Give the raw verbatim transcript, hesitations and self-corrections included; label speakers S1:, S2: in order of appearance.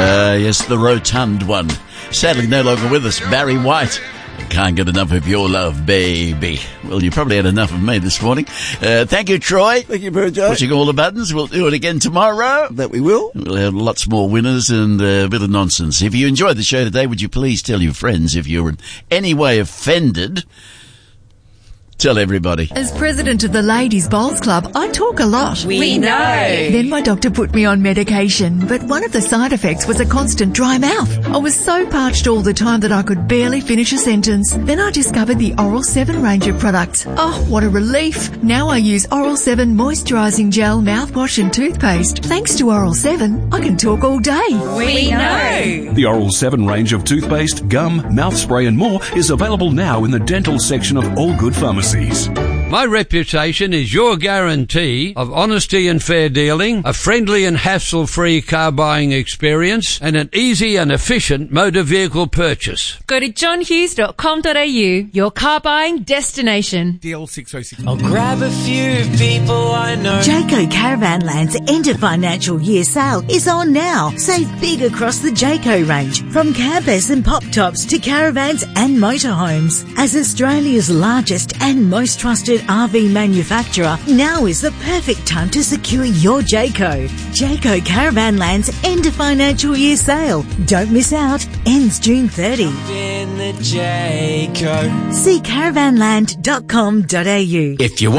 S1: Uh, yes, the rotund one. Sadly no longer with us, Barry White. Can't get enough of your love, baby. Well, you probably had enough of me this morning. Uh, thank you, Troy.
S2: Thank you, Burjo.
S1: Pushing all the buttons. We'll do it again tomorrow.
S2: That we will.
S1: We'll have lots more winners and uh, a bit of nonsense. If you enjoyed the show today, would you please tell your friends? If you're in any way offended, tell everybody.
S3: As president of the Ladies Bowls Club, I talk a lot.
S4: We, we know.
S3: Then my doctor put me on medication, but one of the side effects was a constant dry mouth. I was so parched all the time that I could barely finish a sentence. Then I discovered the Oral seven range of products. Oh, what a relief. Now I use Oral seven moisturising gel, mouthwash and toothpaste. Thanks to Oral seven, I can talk all day.
S4: We know.
S5: The Oral seven range of toothpaste, gum, mouth spray and more is available now in the dental section of all good pharmacies.
S6: My reputation is your guarantee of honesty and fair dealing, a friendly and hassle-free car buying experience, and an easy and efficient motor vehicle purchase.
S7: Go to john hughes dot com dot a u, your car buying destination.
S8: D L six oh six.
S9: I'll grab a few people I know.
S10: Jayco Caravanland's end of financial year sale is on now. Save big across the Jayco range, from campers and pop tops to caravans and motorhomes. As Australia's largest and most trusted R V manufacturer, now is the perfect time to secure your Jayco. Jayco Caravanland's end of financial year sale. Don't miss out. Ends June thirtieth.
S9: In the Jayco.
S10: See caravanland dot com dot a u.
S1: If you